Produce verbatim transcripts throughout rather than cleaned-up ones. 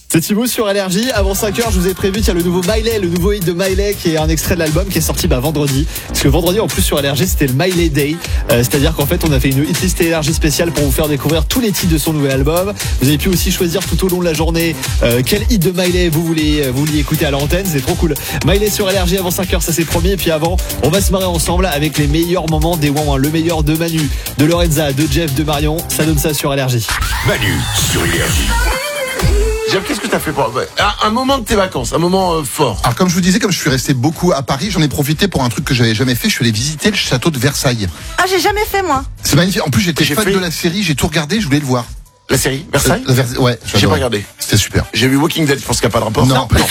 C'est Thibaut sur Allergie. Avant cinq heures, je vous ai prévu qu'il y a le nouveau Miley, le nouveau hit de Miley qui est un extrait de l'album qui est sorti bah, vendredi. Parce que vendredi, en plus sur Allergie, c'était le Miley Day. Euh, c'est-à-dire qu'en fait, on a fait une hitlist Allergie spéciale pour vous faire découvrir tous les titres de son nouvel album. Vous avez pu aussi choisir tout au long de la journée euh, quel hit de Miley vous voulez, vous vouliez écouter à l'antenne. C'est trop cool. Miley sur Allergie avant cinq heures, ça c'est promis. Et puis avant, on va se marrer ensemble avec les meilleurs moments des Ouin Ouin. Le meilleur de Manu, de Lorenza, de Jeff, de Marion. Ça donne ça sur Allergie. Manu sur Allergie. Jeff, qu'est-ce que t'as fait pour un, un moment de tes vacances, un moment euh, fort? Alors comme je vous disais, comme je suis resté beaucoup à Paris, j'en ai profité pour un truc que j'avais jamais fait. Je suis allé visiter le château de Versailles. Ah, j'ai jamais fait moi. C'est magnifique. En plus, j'étais J'ai fan fait... de la série, j'ai tout regardé, je voulais le voir. La série Versailles euh, Vers... Ouais, j'ai pas regardé. C'était super. J'ai vu Walking Dead, je pense qu'il n'y a pas de rapport. Non, non.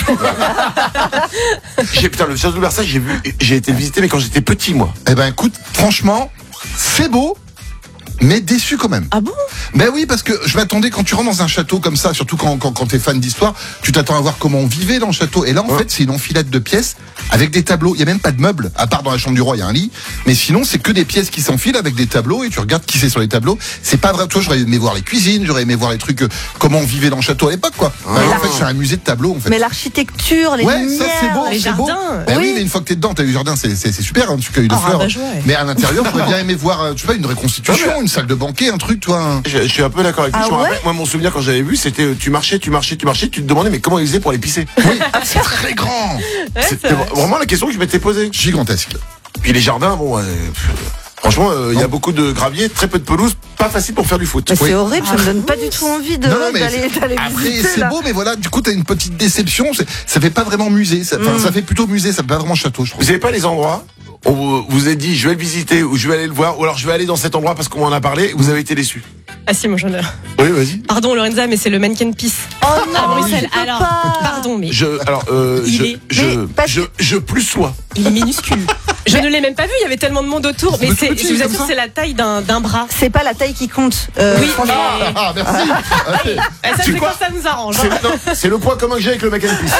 j'ai, putain, le château de Versailles, j'ai vu, j'ai été le visiter, mais quand j'étais petit, moi. Eh ben, écoute, franchement, c'est beau. Mais déçu quand même. Ah bon? Ben oui, parce que je m'attendais, quand tu rentres dans un château comme ça, surtout quand, quand, quand t'es fan d'histoire, tu t'attends à voir comment on vivait dans le château. Et là, en ouais. fait, c'est une enfilade de pièces avec des tableaux. Il y a même pas de meubles, à part dans la chambre du roi, il y a un lit. Mais sinon, c'est que des pièces qui s'enfilent avec des tableaux et tu regardes qui c'est sur les tableaux. C'est pas vrai. Toi, j'aurais aimé voir les cuisines, j'aurais aimé voir les trucs, euh, comment on vivait dans le château à l'époque, quoi. Ouais. Ben, en fait, c'est un musée de tableaux, en fait. Mais l'architecture, les ouais, lumières, ça, c'est beau, les c'est jardins. Beau. Ben oui. oui, mais une fois que t'es dedans, t'as eu le jardin, c'est, c'est, c'est super, hein, tu cueilles de oh, fleurs. Bah, mais à l'intérieur, j'aurais bien aimé voir, tu vois, une reconstitution, une salle de banquet, un truc, toi. Je, je suis un peu d'accord avec toi. Ah je me ouais rappelle, moi, mon souvenir quand j'avais vu, c'était tu marchais, tu marchais, tu marchais, tu te demandais mais comment ils faisaient pour les pisser. Oui, c'est très grand. Ouais, c'était vraiment la question que je m'étais posée. Gigantesque. Puis les jardins, bon, euh, franchement, il euh, y a beaucoup de gravier, très peu de pelouse, pas facile pour faire du foot. Mais oui. C'est horrible, ah, ça me donne pas du tout envie de, non, non, d'aller, d'aller après, visiter. C'est là. beau, mais voilà, du coup, t'as une petite déception. C'est, ça fait pas vraiment musée. Ça, mm. ça fait plutôt musée, ça fait pas vraiment château, je trouve. Vous avez pas les endroits où vous vous avez dit je vais le visiter ou je vais aller le voir ou alors je vais aller dans cet endroit parce qu'on m'en a parlé, vous avez été déçu? Ah si, moi j'en ai. Oui, vas-y. Pardon Lorenza, mais c'est le Mannequin Peace. Oh non, à Bruxelles. Oui. Alors, pas. pardon, mais je, alors, euh, il je, est, je, mais je, je, je plus sois. Il est minuscule. Je ne l'ai même pas vu, il y avait tellement de monde autour. Mais c'est, je vous assure, c'est la taille d'un, d'un bras. C'est pas la taille qui compte. Euh, oui, franchement. Ah, ah, merci. Okay. Ça, c'est quoi ça nous arrange. C'est, non, c'est le point commun que j'ai avec le Mannequin Peace.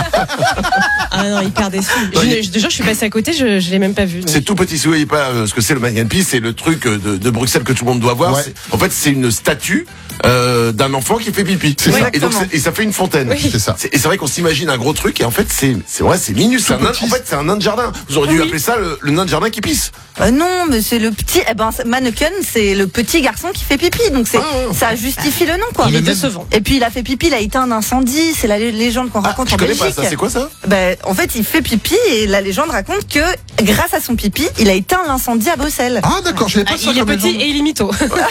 Ah non, hyper déçu. Je, je, déjà, je suis passée à côté, je, je l'ai même pas vu. Donc. C'est tout petit, si vous voyez pas euh, ce que c'est le Mannequin Peace, c'est le truc de, de Bruxelles que tout le monde doit voir. Ouais. C'est, en fait, c'est une statue euh, d'un enfant qui fait pipi. C'est oui, ça. Et, donc, c'est, et ça fait une fontaine. Oui. C'est ça. C'est, et c'est vrai qu'on s'imagine un gros truc et en fait, c'est, c'est vrai, c'est minus. C'est un nain, en fait, c'est un nain de jardin. Vous auriez dû oui. appeler ça le, le nain de jardin qui pisse. Bah non, mais c'est le petit. Eh ben, mannequin, c'est le petit garçon qui fait pipi, donc c'est ah, ça justifie le nom, quoi. Il est décevant. Et puis il a fait pipi, il a éteint un incendie. C'est la légende qu'on ah, raconte je en connais Belgique. Pas ça. C'est quoi ça? Ben, en fait, il fait pipi et la légende raconte que grâce à son pipi, il a éteint l'incendie à Bruxelles. Ah d'accord, je savais pas ah, ça. Il est petit légende. Et il est mytho.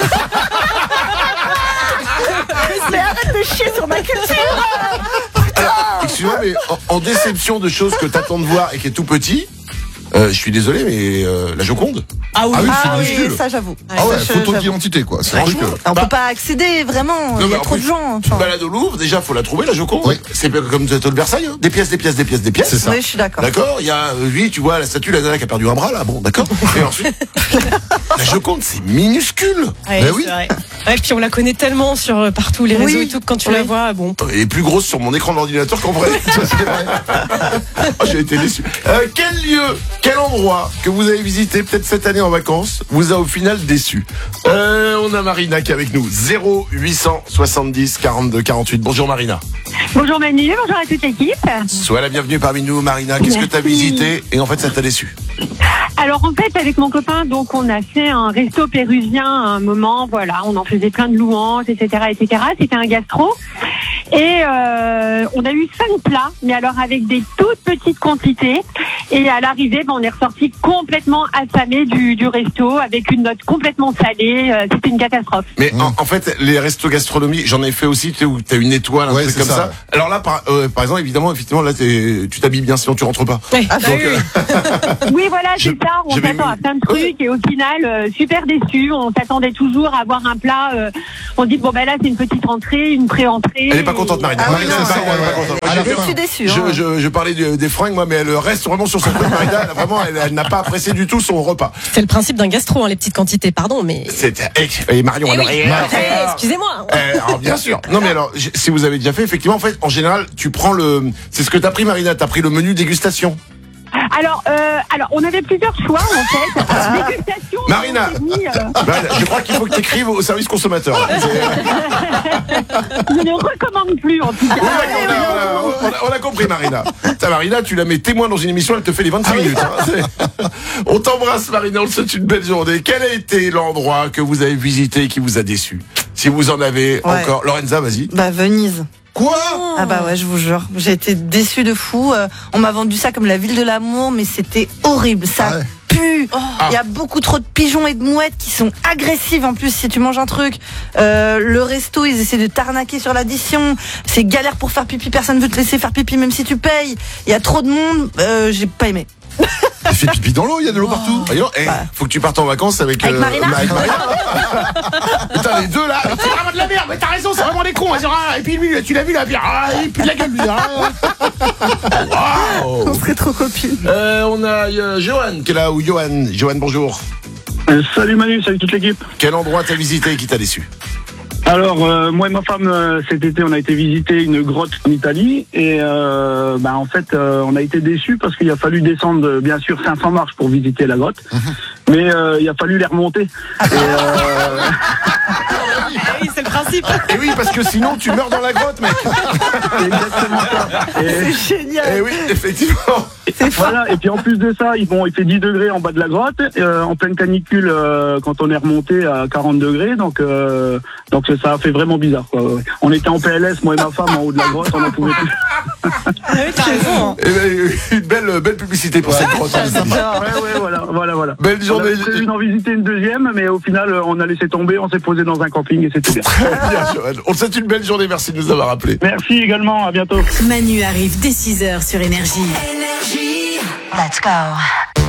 Mais arrête de chier sur ma culture. Alors, excuse-moi, mais en, en déception de choses que t'attends de voir et qui est tout petit. Euh, je suis désolé, mais euh, la Joconde. Ah oui, ah oui, ah oui ça j'avoue. Ah ouais, ça, photo j'avoue. d'identité quoi. C'est ouais, vrai que... On bah, peut pas accéder vraiment. Non, il y a trop plus, de gens. Tu te balades au Louvre, déjà faut la trouver la Joconde. Oui. C'est comme le Versailles, hein. Des pièces, des pièces, des pièces, des pièces. C'est ça. Oui, je suis d'accord. D'accord. Il y a lui, tu vois la statue, la nana qui a perdu un bras là. Bon, d'accord. Et ensuite, la Joconde, c'est minuscule. Ouais, ben oui. Vrai. Ouais, puis on la connaît tellement sur euh, partout les réseaux oui. et tout que quand tu oui. la vois, bon. Elle est plus grosse sur mon écran d'ordinateur qu'en vrai. C'est vrai. Oh, j'ai été déçu. Euh, quel lieu, quel endroit que vous avez visité peut-être cette année en vacances vous a au final déçu? euh, On a Marina qui est avec nous. zéro huit cent soixante-dix quarante-deux quarante-huit. Bonjour Marina. Bonjour Manu, bonjour à toute l'équipe. Sois la bienvenue parmi nous Marina. Qu'est-ce Merci. que tu as visité et en fait ça t'a déçu? Alors en fait avec mon copain donc on a fait un resto péruvien à un moment, voilà, on en faisait plein de louanges, et cetera, et cetera. C'était un gastro et euh, on a eu cinq plats, mais alors avec des toutes petites quantités. Et à l'arrivée, ben, on est ressorti complètement affamé du, du resto avec une note complètement salée. Euh, c'était une catastrophe. Mais mmh. en, en fait, les restos gastronomiques, j'en ai fait aussi, tu sais, où t'as une étoile, un ouais, truc comme ça. ça. Alors là, par, euh, par exemple, évidemment, effectivement, là, t'es, tu t'habilles bien, sinon tu rentres pas. Oui, ah, donc, oui, euh... oui voilà, c'est ça. On s'attend à plein de trucs ouais. et au final, euh, super déçu. On s'attendait toujours à avoir un plat. Euh, on dit bon ben là, c'est une petite entrée, une pré-entrée. Elle est pas contente, Marina. Ah, Marina, oui, non, c'est pas, ouais, pas contente. Ouais, je suis déçu. Je, hein. je, je parlais de, des fringues, moi, mais elle reste vraiment sur son truc, Marina. Elle, vraiment, elle, elle n'a pas apprécié du tout son repas. C'est le principe d'un gastro, hein, les petites quantités, pardon, mais. C'est, et Marion, alors, oui. eh, excusez-moi. Eh, alors, bien sûr. Non, mais alors, si vous avez déjà fait, effectivement, en fait, en général, tu prends le, c'est ce que t'as pris, Marina, t'as pris le menu dégustation. Alors, euh, alors, on avait plusieurs choix en fait. Euh, dégustation. Marina. on s'est dit, euh, Marina, je crois qu'il faut que tu écrives au service consommateur. là. C'est- je ne recommande plus en tout cas. Oui, d'accord, on, a, on a- on a compris, Marina. Ta Marina, tu la mets témoin dans une émission, elle te fait les vingt-cinq minutes. Hein. C'est- On t'embrasse, Marina, on te souhaite une belle journée. Quel a été l'endroit que vous avez visité et qui vous a déçu? Si vous en avez Ouais. encore. Lorenza, vas-y. Bah Venise. Quoi? Ah bah ouais, je vous jure, j'ai été déçue de fou. Euh, on m'a vendu ça comme la ville de l'amour, mais c'était horrible. Ça Ah ouais. pue. Ah. Il y a beaucoup trop de pigeons et de mouettes qui sont agressives en plus si tu manges un truc. Euh, le resto, ils essaient de t'arnaquer sur l'addition. C'est galère pour faire pipi. Personne veut te laisser faire pipi même si tu payes. Il y a trop de monde. Euh, j'ai pas aimé. Tu fais pipi dans l'eau, il y a de l'eau partout. Voyons, eh, faut que tu partes en vacances avec, Avec Marina. avec Marina. Putain, les deux là. C'est vraiment de la merde, mais t'as raison, c'est vraiment des cons. Hein, et puis lui, tu l'as vu la bière. Ah, il pue de la gueule, lui. Ah. Wow. On serait trop copines. Euh, on a euh, Johan qui est là, ou Johan. Johan, bonjour. Euh, salut Manu, salut toute l'équipe. Quel endroit t'as visité et qui t'a déçu? Alors, euh, moi et ma femme, euh, cet été, on a été visiter une grotte en Italie. Et euh, bah, en fait, euh, on a été déçus parce qu'il a fallu descendre, euh, bien sûr, cinq cents marches pour visiter la grotte. Mais euh, il a fallu les remonter. Et, euh, Ah oui, c'est le principe. Et oui, parce que sinon tu meurs dans la grotte, mec. c'est exactement ça. Et, C'est génial. Eh oui, effectivement. voilà. Et puis en plus de ça, ils vont, il fait dix degrés en bas de la grotte, euh, en pleine canicule euh, quand on est remonté à quarante degrés. Donc, euh, donc ça a fait vraiment bizarre. Quoi. Ouais. On était en P L S, moi et ma femme, en haut de la grotte, on n'en pouvait plus. Ah oui, t'as raison. Eh ben, une belle, belle publicité pour cette grotte. Ouais, ouais, voilà, voilà, voilà. Belle On journée. avait prévu d'en visiter une deuxième, mais au final, on a laissé tomber, on s'est posé dans un camping et c'était bien. Très bien, Johan. On te souhaite une belle journée. Merci de nous avoir appelés. Merci également, à bientôt. Manu arrive dès six heures sur Énergie. Let's go.